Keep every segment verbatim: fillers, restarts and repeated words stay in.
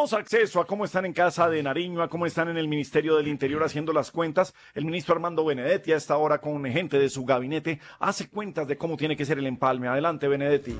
Tenemos acceso a cómo están en Casa de Nariño, a cómo están en el Ministerio del Interior haciendo las cuentas. El ministro Armando Benedetti a esta hora con gente de su gabinete hace cuentas de cómo tiene que ser el empalme. Adelante, Benedetti.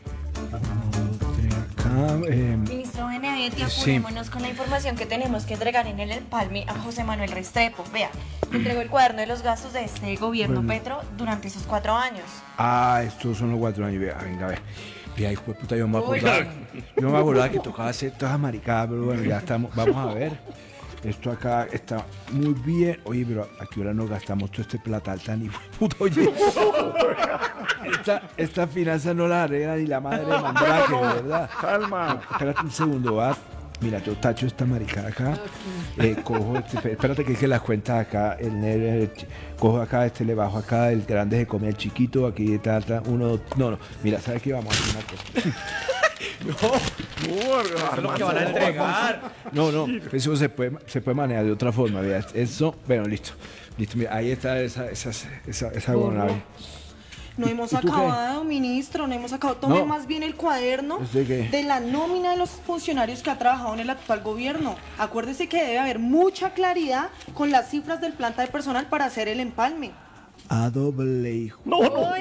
Acá, eh, Ministro Benedetti, sí. apurémonos con la información que tenemos que entregar en el empalme a José Manuel Restrepo. Vea, entregó el cuaderno de los gastos de este gobierno Bueno. Petro durante esos cuatro años. Ah, estos son los cuatro años. Vea, venga, a ver. Vea, hijo de puta, yo me acordaba. Yo me acordaba que tocaba hacer todas esas maricadas, pero bueno, ya estamos. Vamos a ver. Esto acá está muy bien. Oye, pero ¿a qué hora nos gastamos todo este platal tan hijo de puta? Oye, esta, esta finanza no la arregla ni la madre de Mandrake, ¿verdad? Calma. Espérate un segundo, va. Mira, yo tacho esta maricada acá. Eh, cojo, este, espérate que es que las cuentas acá. El, el, el, cojo acá, este le bajo acá. El grande se come el chiquito. Aquí está, está uno, dos. No, no. Mira, ¿sabes qué? Vamos a hacer una cosa. No, Eso es lo que van a entregar. No, no. Eso se puede, se puede manejar de otra forma. Mira, eso. Bueno, listo. Listo. Mira, ahí está esa, esa, esa, esa aeronave. No ¿Y- hemos y tú qué? acabado, ministro, no hemos acabado. Tome No. más bien el cuaderno ¿De qué? de la nómina de los funcionarios que ha trabajado en el actual gobierno. Acuérdese que debe haber mucha claridad con las cifras del planta de personal para hacer el empalme. A doble hijo. no, no.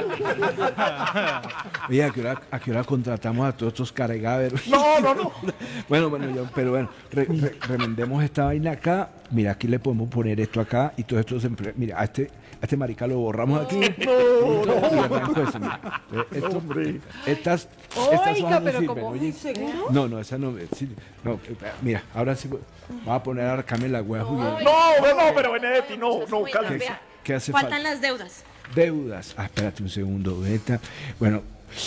Oye, ¿a qué hora, a qué hora contratamos a todos estos cargaveros? No, no, no. Bueno, bueno, yo, pero bueno, re- re- remendemos esta vaina acá. Mira, aquí le podemos poner esto acá y todos estos empre- Mira, a este, a este marica lo borramos aquí. No, no. Y arranco eso, mira. Eh, esto- Hombre. estas, estas Oiga, hojas no pero sirven, como oye. ¿seguro? No, no, esa no. eh, sí, no eh, mira, ahora sí. Vamos a poner a arcarme la hueá juguete. No, no, no, pero Benedetti, no, no, Oiga, cálmese. vea, ¿Qué hace faltan falta? las deudas. Deudas. Ah, espérate un segundo, Beta. Bueno,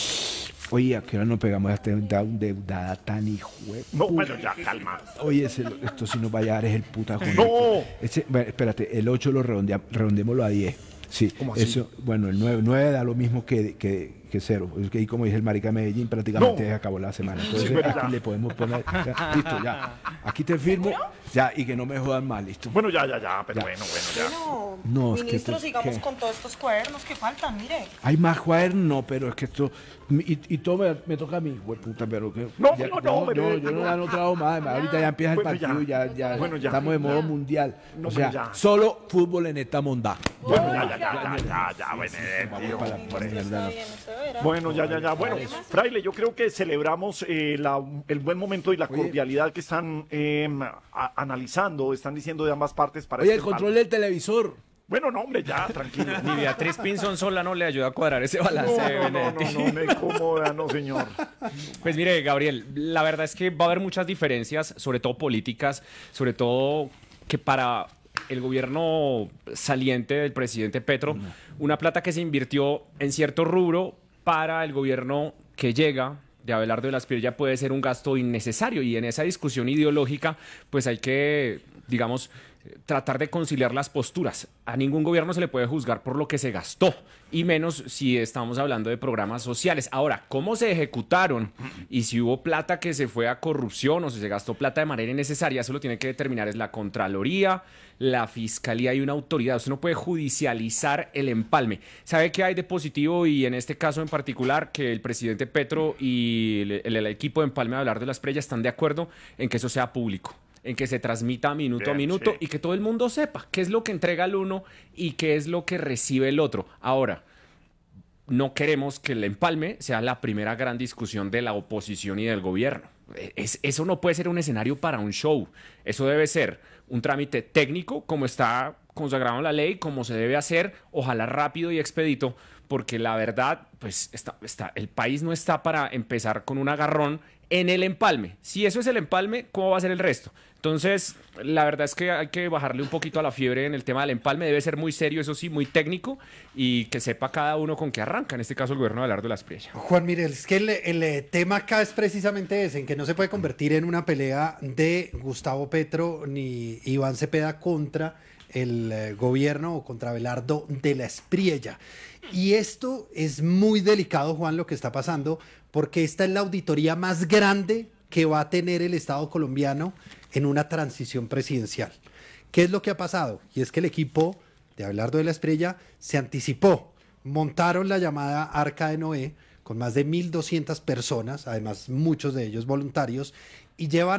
oye, ¿a qué hora nos pegamos a esta deuda deudada tan hijo de No, puta? bueno, ya, calma. Oye, ese- esto sí nos va a llevar es el puta con No. Ese, bueno, espérate, el ocho lo redondea, redondémoslo a diez. Sí, ¿Cómo así? eso, bueno, el nueve, nueve da lo mismo que, que, que cero. Es que ahí, como dice el marica de Medellín, prácticamente No. se acabó la semana. Entonces, Sí, pero aquí ya. le podemos poner, ya, listo, ya. Aquí te firmo, ya, y que no me jodan mal, listo. Bueno, ya, ya, ya, pero Ya. bueno, bueno, ya. Bueno, No, es que ministro, esto- sigamos ¿qué? con todos estos cuadernos que faltan, mire. Hay más cuadernos, no, pero es que esto. Y, y todo me, me toca a mí, puta, pero que. No, ya- no, no, yo, Benedetti, yo no, no. ya no trabajo más, además, ahorita ya empieza el Bueno, ya. partido, ya, ya, Bueno, ya. estamos de modo mundial. No, o sea, pero ya. solo fútbol en esta mondá. Bueno, ya, ya, ya, ya, ya, ya, Benedetti. Vamos para la hombre. mierda, no. Bien, usted verá. Bueno, ya, ya, ya. Bueno, Fraile, yo creo que celebramos eh, la- el buen momento y la Oye. cordialidad que están eh, a- analizando, están diciendo de ambas partes para Oye, este el control empalme. del televisor. Bueno, no, hombre, ya, tranquilo. Ni Beatriz Pinzón sola no le ayuda a cuadrar ese balance No, de no, no, Benedetti. no, no, me incomoda, no, señor. Pues mire, Gabriel, la verdad es que va a haber muchas diferencias, sobre todo políticas, sobre todo que para el gobierno saliente del presidente Petro, una plata que se invirtió en cierto rubro para el gobierno que llega de Abelardo de la Espriella puede ser un gasto innecesario, y en esa discusión ideológica pues hay que, digamos, tratar de conciliar las posturas. A ningún gobierno se le puede juzgar por lo que se gastó, y menos si estamos hablando de programas sociales. Ahora, ¿cómo se ejecutaron? Y si hubo plata que se fue a corrupción o si se gastó plata de manera innecesaria, eso lo tiene que determinar es la Contraloría, la Fiscalía y una autoridad. Usted no puede judicializar el empalme. ¿Sabe qué hay de positivo? Y en este caso en particular, que el presidente Petro y el, el- el equipo de empalme de Abelardo de la Espriella están de acuerdo en que eso sea público, en que se transmita minuto Bien, a minuto sí. y que todo el mundo sepa qué es lo que entrega el uno y qué es lo que recibe el otro. Ahora, no queremos que el empalme sea la primera gran discusión de la oposición y del gobierno. Es- eso no puede ser un escenario para un show. Eso debe ser un trámite técnico, como está consagrado en la ley, como se debe hacer, ojalá rápido y expedito, porque la verdad, pues está, está, el país no está para empezar con un agarrón en el empalme. Si eso es el empalme, ¿cómo va a ser el resto? Entonces, la verdad es que hay que bajarle un poquito a la fiebre en el tema del empalme. Debe ser muy serio, eso sí, muy técnico, y que sepa cada uno con qué arranca. En este caso, el gobierno de Abelardo de la Espriella. Juan Miguel, es que el, el, eh, tema acá es precisamente ese, en que no se puede convertir en una pelea de Gustavo Petro ni Iván Cepeda contra el eh, gobierno o contra Abelardo de la Espriella. Y esto es muy delicado, Juan, lo que está pasando, porque esta es la auditoría más grande que va a tener el Estado colombiano en una transición presidencial. ¿Qué es lo que ha pasado? Y es que el equipo de Abelardo de la Espriella se anticipó, montaron la llamada Arca de Noé con más de mil doscientas personas, además muchos de ellos voluntarios, y llevan